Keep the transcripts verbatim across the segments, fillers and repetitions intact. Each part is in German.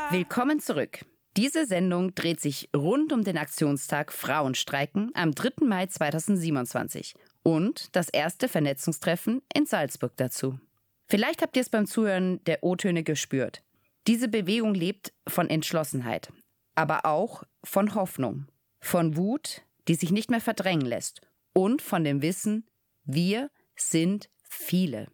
Willkommen zurück. Diese Sendung dreht sich rund um den Aktionstag Frauenstreiken am dritten Mai zweitausendsiebenundzwanzig und das erste Vernetzungstreffen in Salzburg dazu. Vielleicht habt ihr es beim Zuhören der O-Töne gespürt. Diese Bewegung lebt von Entschlossenheit, aber auch von Hoffnung, von Wut, die sich nicht mehr verdrängen lässt und von dem Wissen, wir sind viele.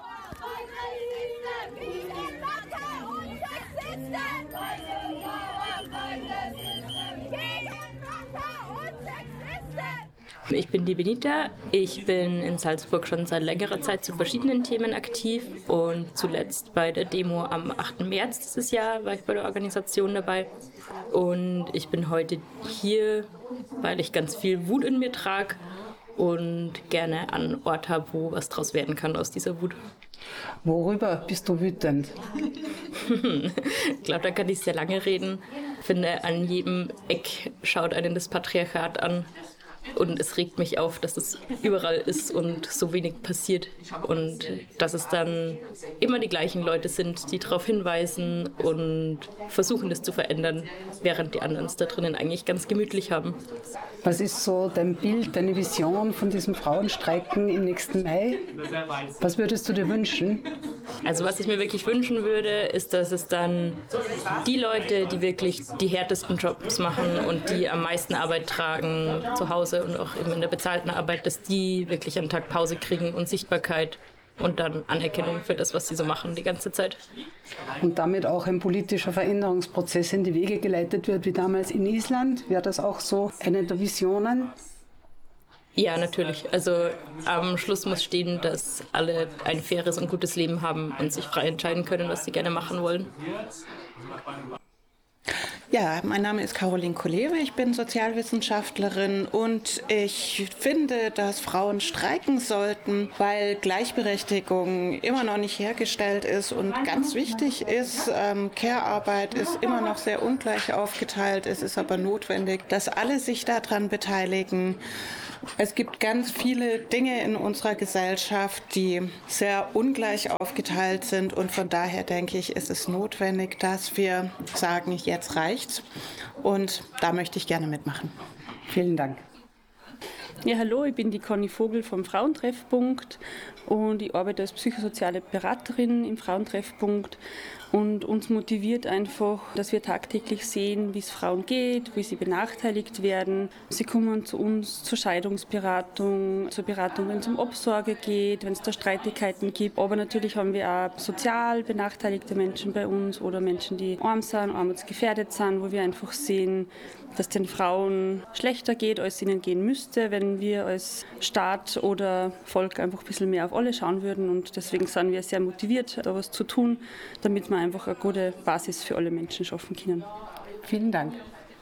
Ich bin die Benita. Ich bin in Salzburg schon seit längerer Zeit zu verschiedenen Themen aktiv und zuletzt bei der Demo am achten März dieses Jahr war ich bei der Organisation dabei. Und ich bin heute hier, weil ich ganz viel Wut in mir trage und gerne an Ort habe, wo was draus werden kann aus dieser Wut. Worüber bist du wütend? Ich glaube, da kann ich sehr lange reden. Ich finde, an jedem Eck schaut einen das Patriarchat an. Und es regt mich auf, dass es überall ist und so wenig passiert. Und dass es dann immer die gleichen Leute sind, die darauf hinweisen und versuchen, das zu verändern, während die anderen es da drinnen eigentlich ganz gemütlich haben. Was ist so dein Bild, deine Vision von diesem Frauenstreiken im nächsten Mai? Was würdest du dir wünschen? Also was ich mir wirklich wünschen würde, ist, dass es dann die Leute, die wirklich die härtesten Jobs machen und die am meisten Arbeit tragen zu Hause und auch eben in der bezahlten Arbeit, dass die wirklich einen Tag Pause kriegen und Sichtbarkeit und dann Anerkennung für das, was sie so machen die ganze Zeit. Und damit auch ein politischer Veränderungsprozess in die Wege geleitet wird, wie damals in Island. Wäre das auch so eine der Visionen? Ja, natürlich. Also am Schluss muss stehen, dass alle ein faires und gutes Leben haben und sich frei entscheiden können, was sie gerne machen wollen. Ja, mein Name ist Caroline Kolewe, ich bin Sozialwissenschaftlerin und ich finde, dass Frauen streiken sollten, weil Gleichberechtigung immer noch nicht hergestellt ist und ganz wichtig ist. Ähm, Care-Arbeit ist immer noch sehr ungleich aufgeteilt, es ist aber notwendig, dass alle sich daran beteiligen. Es gibt ganz viele Dinge in unserer Gesellschaft, die sehr ungleich aufgeteilt sind und von daher denke ich, ist es notwendig, dass wir sagen, jetzt reicht's und da möchte ich gerne mitmachen. Vielen Dank. Ja, hallo, ich bin die Conny Vogel vom Frauentreffpunkt und ich arbeite als psychosoziale Beraterin im Frauentreffpunkt. Und uns motiviert einfach, dass wir tagtäglich sehen, wie es Frauen geht, wie sie benachteiligt werden. Sie kommen zu uns zur Scheidungsberatung, zur Beratung, wenn es um Obsorge geht, wenn es da Streitigkeiten gibt. Aber natürlich haben wir auch sozial benachteiligte Menschen bei uns oder Menschen, die arm sind, armutsgefährdet sind, wo wir einfach sehen, dass den Frauen schlechter geht, als es ihnen gehen müsste, wenn wir als Staat oder Volk einfach ein bisschen mehr auf alle schauen würden. Und deswegen sind wir sehr motiviert, da was zu tun, damit wir einfach eine gute Basis für alle Menschen schaffen können. Vielen Dank.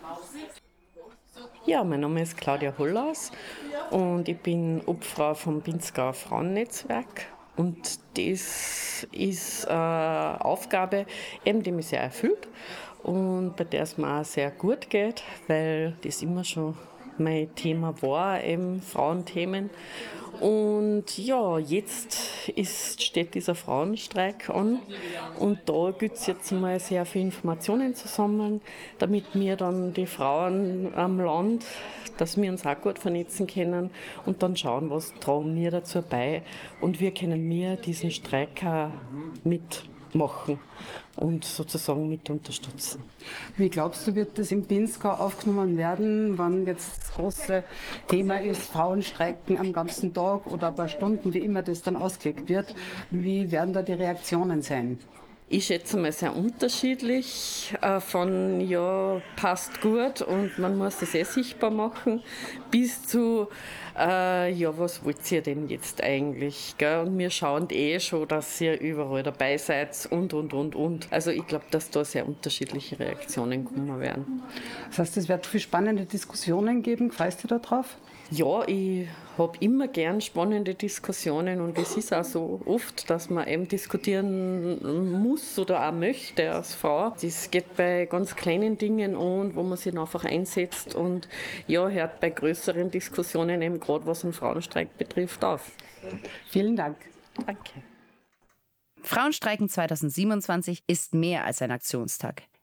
Ja, mein Name ist Claudia Hollaus und ich bin Obfrau vom Pinzgauer Frauennetzwerk. Und das ist eine Aufgabe, eben, die mich sehr erfüllt und bei der es mir auch sehr gut geht, weil das immer schon mein Thema war, eben Frauenthemen. Und ja, jetzt ist, steht dieser Frauenstreik an und da gibt es jetzt mal sehr viele Informationen zusammen, damit wir dann die Frauen am Land, dass wir uns auch gut vernetzen können und dann schauen, was tragen wir dazu bei und wie können wir diesen Streik auch mitmachen und sozusagen mit unterstützen. Wie glaubst du, wird das im Pinzgau aufgenommen werden, wann jetzt das große Thema ist, Frauenstreiken am ganzen Tag oder ein paar Stunden, wie immer das dann ausgelegt wird? Wie werden da die Reaktionen sein? Ich schätze mal sehr unterschiedlich, äh, von ja, passt gut und man muss das eh sichtbar machen, bis zu, äh, ja, was wollt ihr denn jetzt eigentlich? Gell? Und wir schauen eh schon, dass ihr überall dabei seid und, und, und, und. Also ich glaube, dass da sehr unterschiedliche Reaktionen kommen werden. Das heißt, es wird viele spannende Diskussionen geben. Freust du da drauf? Ja, ich habe immer gern spannende Diskussionen und es ist auch so oft, dass man eben diskutieren muss oder auch möchte als Frau. Das geht bei ganz kleinen Dingen an, wo man sich einfach einsetzt und ja, hört bei größeren Diskussionen eben gerade, was den Frauenstreik betrifft, auf. Vielen Dank. Danke. Frauenstreiken zweitausendsiebenundzwanzig ist mehr als ein Aktionstag.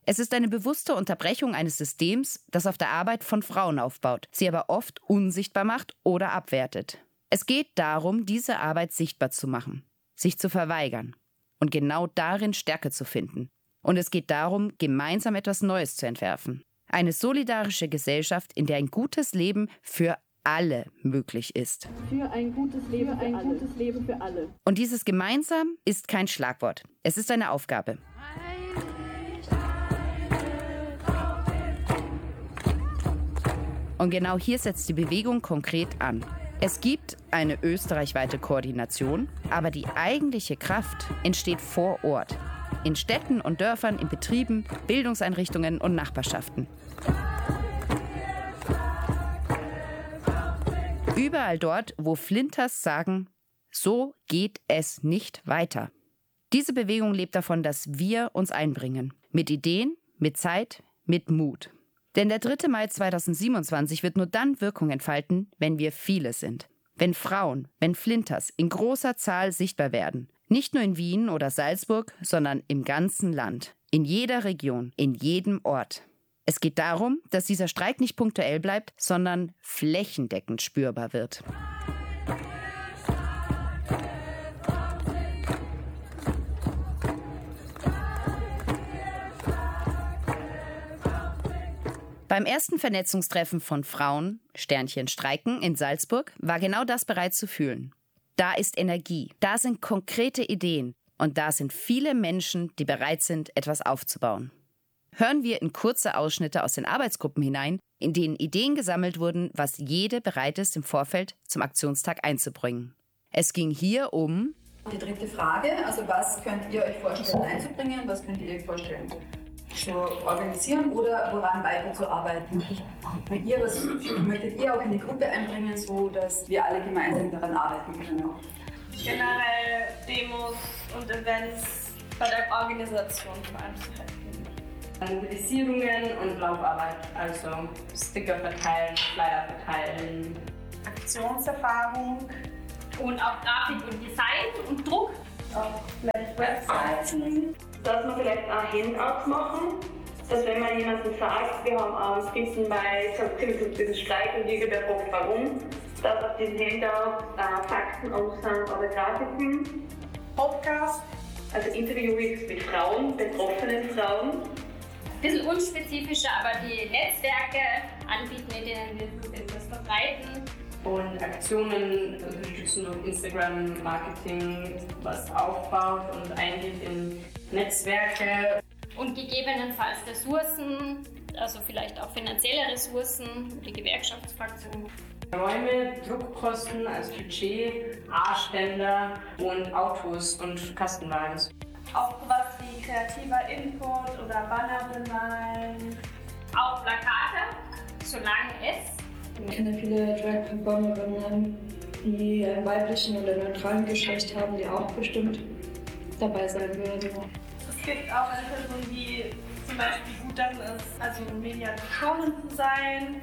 Es ist eine bewusste Unterbrechung eines Systems, das auf der Arbeit von Frauen aufbaut, sie aber oft unsichtbar macht oder abwertet. Es geht darum, diese Arbeit sichtbar zu machen, sich zu verweigern und genau darin Stärke zu finden. Und es geht darum, gemeinsam etwas Neues zu entwerfen. Eine solidarische Gesellschaft, in der ein gutes Leben für alle möglich ist. Für ein gutes Leben, für ein alle. gutes Leben für alle. Und dieses Gemeinsam ist kein Schlagwort. Es ist eine Aufgabe. Und genau hier setzt die Bewegung konkret an. Es gibt eine österreichweite Koordination, aber die eigentliche Kraft entsteht vor Ort. In Städten und Dörfern, in Betrieben, Bildungseinrichtungen und Nachbarschaften. Überall dort, wo Flinters sagen, so geht es nicht weiter. Diese Bewegung lebt davon, dass wir uns einbringen. Mit Ideen, mit Zeit, mit Mut. Denn der dritte Mai zweitausendsiebenundzwanzig wird nur dann Wirkung entfalten, wenn wir viele sind. Wenn Frauen, wenn Flinters in großer Zahl sichtbar werden. Nicht nur in Wien oder Salzburg, sondern im ganzen Land. In jeder Region, in jedem Ort. Es geht darum, dass dieser Streik nicht punktuell bleibt, sondern flächendeckend spürbar wird. Beim ersten Vernetzungstreffen von Frauen, Sternchen Streiken, in Salzburg, war genau das bereits zu fühlen. Da ist Energie, da sind konkrete Ideen und da sind viele Menschen, die bereit sind, etwas aufzubauen. Hören wir in kurze Ausschnitte aus den Arbeitsgruppen hinein, in denen Ideen gesammelt wurden, was jede bereit ist, im Vorfeld zum Aktionstag einzubringen. Es ging hier um die dritte Frage, also was könnt ihr euch vorstellen einzubringen, was könnt ihr euch vorstellen zu organisieren oder woran weiterzuarbeiten. Wenn ihr was, möchtet ihr auch in die Gruppe einbringen, so dass wir alle gemeinsam daran arbeiten können. Generell Demos und Events bei der Organisation veranstalten. Mobilisierungen und Laufarbeit, also Sticker verteilen, Flyer verteilen. Aktionserfahrung und auch Grafik und Design und Druck. Auch vielleicht Webseiten. Dass wir vielleicht auch Handouts machen, dass wenn man jemandem sagt, wir haben am dritten Mai diesen Streik und irgendwer fragt warum, dass auf diesen Handouts äh, Fakten aus sind oder Grafiken. Podcast. Also Interviews mit Frauen, betroffenen Frauen. Ein bisschen unspezifischer, aber die Netzwerke anbieten, in denen wir etwas verbreiten. Und Aktionen unterstützen durch Instagram, Marketing, was aufbaut und eingeht in Netzwerke. Und gegebenenfalls Ressourcen, also vielleicht auch finanzielle Ressourcen, die Gewerkschaftsfraktion. Räume, Druckkosten, also Budget, A-Ständer und Autos und Kastenwagen. Auch was wie kreativer Input oder Banner bemalen. Auch Plakate, solange es. Ich kenne viele Drag-Performerinnen, die einen weiblichen oder neutralen Geschlecht haben, die auch bestimmt dabei sein würden. Es gibt auch eine Person, die zum Beispiel gut darin ist, also Mediatorin zu sein.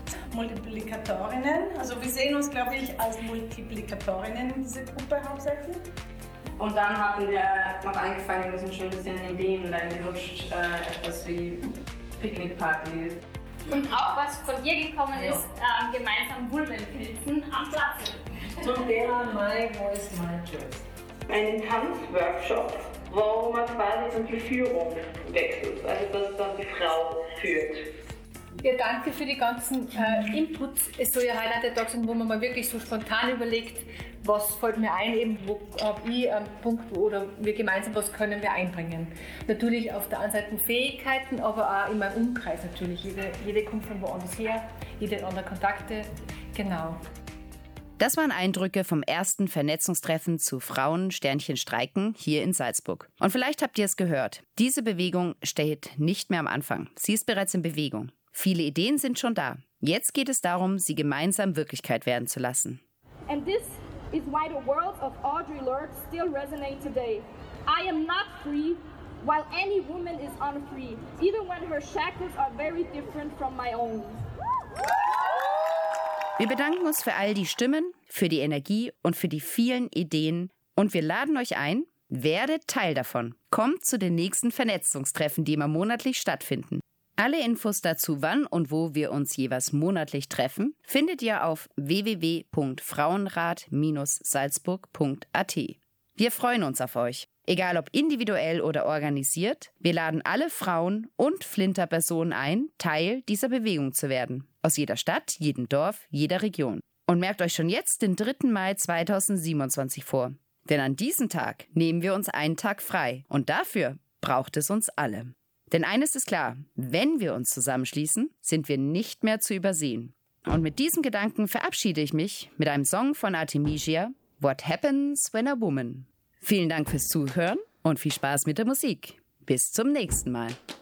Multiplikatorinnen. Also wir sehen uns, glaube ich, als Multiplikatorinnen in dieser Gruppe hauptsächlich. Und dann haben wir noch angefangen, wir sind schon ein bisschen in Ideen reingerutscht, äh, etwas wie Picknickpartys. Und auch was von dir gekommen ist, äh, gemeinsam Vulvenpilzen am Platz. Zum Thema My Voice, My Choice. Einen Tanzworkshop, wo man quasi dann die Führung wechselt, also dass dann die Frau führt. Ja, danke für die ganzen äh, Inputs. Es soll ja heute auch der Tag sein, wo man mal wirklich so spontan überlegt, was fällt mir ein, eben wo habe ich einen Punkt oder wir gemeinsam, was können wir einbringen. Natürlich auf der einen Seite Fähigkeiten, aber auch in meinem Umkreis natürlich. Jede, jede kommt von woanders her, jede hat andere Kontakte, genau. Das waren Eindrücke vom ersten Vernetzungstreffen zu Frauen Sternchen Streiken hier in Salzburg. Und vielleicht habt ihr es gehört, diese Bewegung steht nicht mehr am Anfang. Sie ist bereits in Bewegung. Viele Ideen sind schon da. Jetzt geht es darum, sie gemeinsam Wirklichkeit werden zu lassen. And this is why the words of Audre Lorde still resonate today. I am not free, while any woman is unfree, even when her shackles are very different from my own. Wir bedanken uns für all die Stimmen, für die Energie und für die vielen Ideen. Und wir laden euch ein, Werdet Teil davon. Kommt zu den nächsten Vernetzungstreffen, die immer monatlich stattfinden. Alle Infos dazu, wann und wo wir uns jeweils monatlich treffen, findet ihr auf w w w punkt frauenrat Bindestrich salzburg punkt a t. Wir freuen uns auf euch. Egal ob individuell oder organisiert, wir laden alle Frauen und Flinterpersonen ein, Teil dieser Bewegung zu werden. Aus jeder Stadt, jedem Dorf, jeder Region. Und merkt euch schon jetzt den dritten Mai zweitausendsiebenundzwanzig vor. Denn an diesem Tag nehmen wir uns einen Tag frei. Und dafür braucht es uns alle. Denn eines ist klar, wenn wir uns zusammenschließen, sind wir nicht mehr zu übersehen. Und mit diesem Gedanken verabschiede ich mich mit einem Song von Artemisia, What Happens When a Woman. Vielen Dank fürs Zuhören und viel Spaß mit der Musik. Bis zum nächsten Mal.